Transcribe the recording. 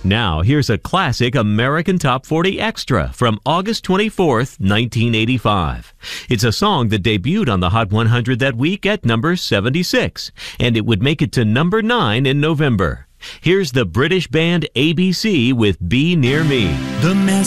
Now, here's a classic American Top 40 Extra from August 24th, 1985. It's a song that debuted on the Hot 100 that week at number 76, and it would make it to number 9 in November. Here's the British band ABC with Be Near Me. The